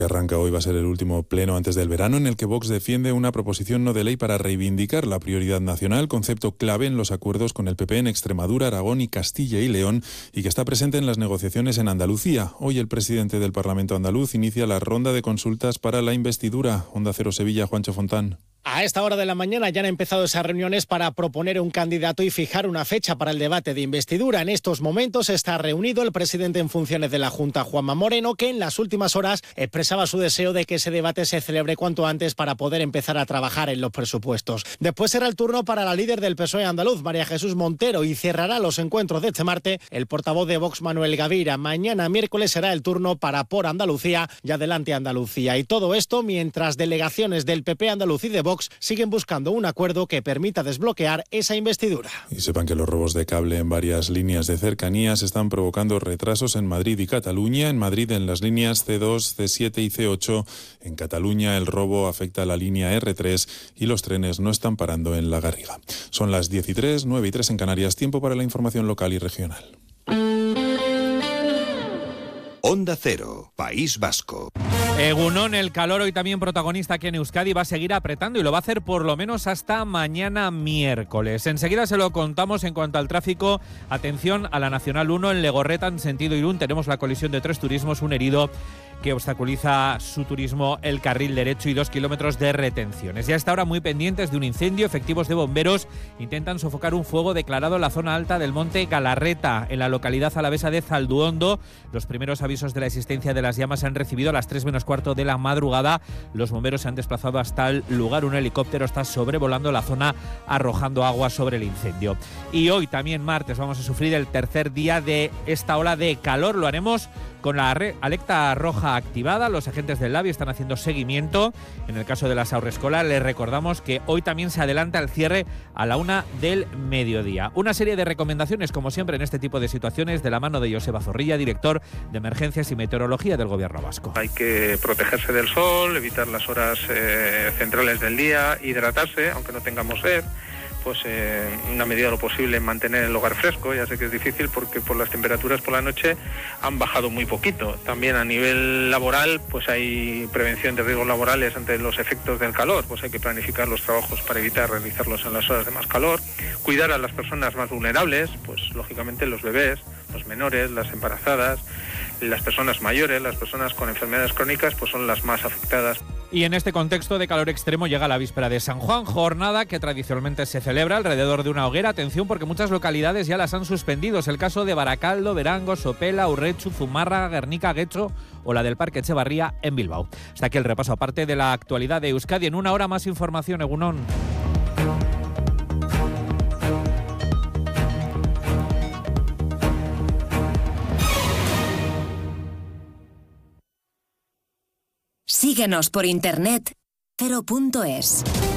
Que arranca hoy va a ser el último pleno antes del verano en el que Vox defiende una proposición no de ley para reivindicar la prioridad nacional, concepto clave en los acuerdos con el PP en Extremadura, Aragón y Castilla y León y que está presente en las negociaciones en Andalucía. Hoy el presidente del Parlamento andaluz inicia la ronda de consultas para la investidura. Onda Cero Sevilla, Juancho Fontán. A esta hora de la mañana ya han empezado esas reuniones para proponer un candidato y fijar una fecha para el debate de investidura. En estos momentos está reunido el presidente en funciones de la Junta, Juanma Moreno, que en las últimas horas expresaba su deseo de que ese debate se celebre cuanto antes para poder empezar a trabajar en los presupuestos. Después será el turno para la líder del PSOE andaluz, María Jesús Montero, y cerrará los encuentros de este martes el portavoz de Vox, Manuel Gavira. Mañana miércoles será el turno para Por Andalucía y Adelante Andalucía. Y todo esto mientras delegaciones del PP andaluz y de Vox siguen buscando un acuerdo que permita desbloquear esa investidura. Y sepan que los robos de cable en varias líneas de cercanías están provocando retrasos en Madrid y Cataluña. En Madrid en las líneas C2, C7 y C8. En Cataluña el robo afecta a la línea R3 y los trenes no están parando en La Garriga. Son las 10:03, 9:03 en Canarias. Tiempo para la información local y regional. Onda Cero, País Vasco. Egunon, el calor hoy también protagonista aquí en Euskadi va a seguir apretando y lo va a hacer por lo menos hasta mañana miércoles. Enseguida se lo contamos. En cuanto al tráfico, atención a la Nacional 1 en Legorreta en sentido Irún. Tenemos la colisión de 3 turismos, un herido que obstaculiza su turismo el carril derecho y 2 kilómetros de retenciones. Ya hasta ahora muy pendientes de un incendio, efectivos de bomberos intentan sofocar un fuego declarado en la zona alta del monte Galarreta, en la localidad alavesa de Zalduondo. Los primeros avisos de la existencia de las llamas se han recibido a las 3 menos cuarto de la madrugada. Los bomberos se han desplazado hasta el lugar. Un helicóptero está sobrevolando la zona arrojando agua sobre el incendio. Y hoy también martes vamos a sufrir el tercer día de esta ola de calor. Lo haremos con la alerta roja activada. Los agentes del LABI están haciendo seguimiento. En el caso de la Saurrescola, les recordamos que hoy también se adelanta el cierre a la 1 del mediodía. Una serie de recomendaciones, como siempre en este tipo de situaciones, de la mano de Joseba Zorrilla, director de Emergencias y Meteorología del Gobierno Vasco. Hay que protegerse del sol, evitar las horas centrales del día, hidratarse, aunque no tengamos sed. Pues en una medida de lo posible mantener el hogar fresco. Ya sé que es difícil porque por las temperaturas por la noche han bajado muy poquito. También a nivel laboral pues hay prevención de riesgos laborales ante los efectos del calor, pues hay que planificar los trabajos para evitar realizarlos en las horas de más calor, cuidar a las personas más vulnerables, pues lógicamente los bebés, los menores, las embarazadas, las personas mayores, las personas con enfermedades crónicas pues son las más afectadas. Y en este contexto de calor extremo llega la víspera de San Juan, jornada que tradicionalmente se celebra alrededor de una hoguera. Atención porque muchas localidades ya las han suspendido. Es el caso de Baracaldo, Verango, Sopela, Urrechu, Zumárraga, Guernica, Guecho o la del Parque Echevarría en Bilbao. Hasta aquí el repaso aparte de la actualidad de Euskadi. En una hora más información, Egunon. Síguenos por internet, cero.es.